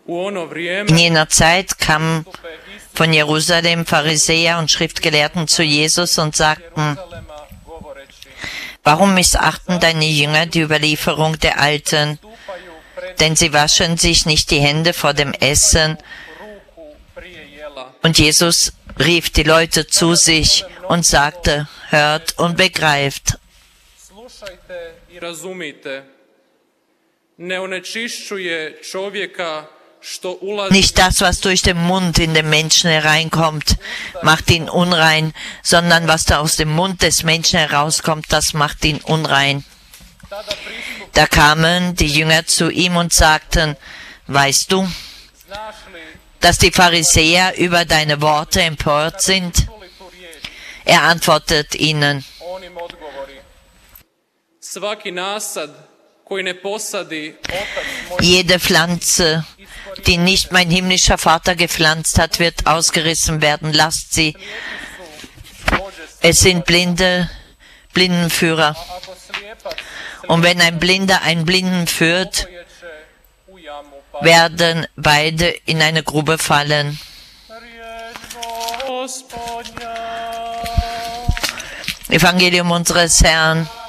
In jener Zeit kamen von Jerusalem Pharisäer und Schriftgelehrten zu Jesus und sagten: Warum missachten deine Jünger die Überlieferung der Alten? Denn sie waschen sich nicht die Hände vor dem Essen. Und Jesus rief die Leute zu sich und sagte: Hört und begreift. Nicht das, was durch den Mund in den Menschen hereinkommt, macht ihn unrein, sondern was da aus dem Mund des Menschen herauskommt, das macht ihn unrein. Da kamen die Jünger zu ihm und sagten: Weißt du, dass die Pharisäer über deine Worte empört sind? Er antwortet ihnen: Jede Pflanze, die nicht mein himmlischer Vater gepflanzt hat, wird ausgerissen werden. Lasst sie. Es sind Blindenführer. Und wenn ein Blinder einen Blinden führt, werden beide in eine Grube fallen. Evangelium unseres Herrn.